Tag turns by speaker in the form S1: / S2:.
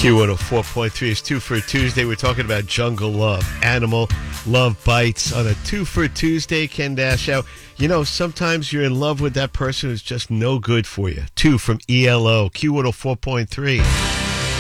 S1: Q104.3 is Two for a Tuesday. We're talking about jungle love, animal love bites on a Two for a Tuesday. Ken Dashow. You know, sometimes you're in love with that person who's just no good for you. Two from ELO, Q104.3.